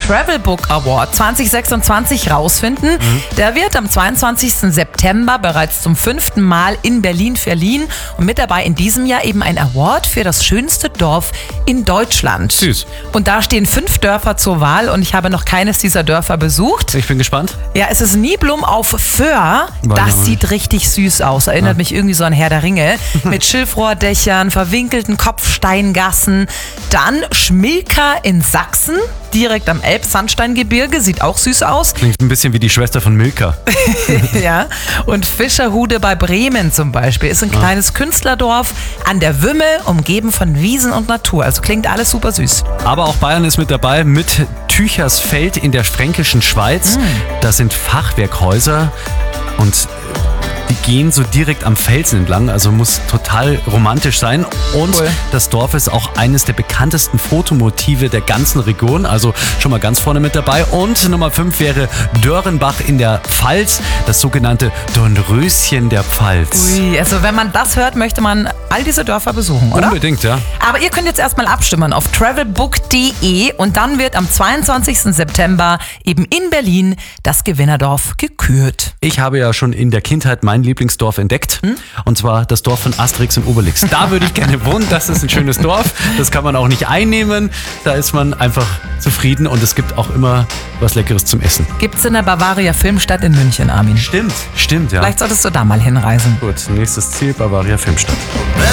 Travel Book Award 2026 rausfinden. Der wird am 22. September bereits zum 5. Mal in Berlin verliehen. Und mit dabei in diesem Jahr eben ein Award für das schönste Dorf in Deutschland. Süß. Und da stehen 5 Dörfer zur Wahl und ich habe noch keines dieser Dörfer besucht. Ich bin gespannt. Ja, es ist Niblum auf Föhr. Das sieht richtig süß aus. Erinnert mich irgendwie so an Herr der Ringe. Mit Schilfrohrdächern, verwinkelten Kopfsteingassen. Dann Schmilka in Sachsen, direkt am Elbsandsteingebirge. Sieht auch süß aus. Klingt ein bisschen wie die Schwester von Milka. Ja. Und Fischerhude bei Bremen zum Beispiel. Ist ein kleines Künstlerdorf an der Wümme, umgeben von Wiesen und Natur. Also klingt alles super süß. Aber auch Bayern ist mit dabei mit Tüchersfeld in der fränkischen Schweiz. Das sind Fachwerkhäuser und die gehen so direkt am Felsen entlang, also muss total romantisch sein. Und Cool. Das Dorf ist auch eines der bekanntesten Fotomotive der ganzen Region, also schon mal ganz vorne mit dabei. Und Nummer 5 wäre Dörenbach in der Pfalz, das sogenannte Dornröschen der Pfalz. Ui, also wenn man das hört, möchte man all diese Dörfer besuchen, oder? Unbedingt, ja. Aber ihr könnt jetzt erstmal abstimmen auf travelbook.de und dann wird am 22. September eben in Berlin das Gewinnerdorf gekürt. Ich habe ja schon in der Kindheit mein Lieblingsdorf entdeckt. Und zwar das Dorf von Asterix und Obelix. Da würde ich gerne wohnen. Das ist ein schönes Dorf. Das kann man auch nicht einnehmen. Da ist man einfach zufrieden und es gibt auch immer was Leckeres zum Essen. Gibt's in der Bavaria Filmstadt in München, Armin? Stimmt, ja. Vielleicht solltest du da mal hinreisen. Gut, nächstes Ziel Bavaria Filmstadt.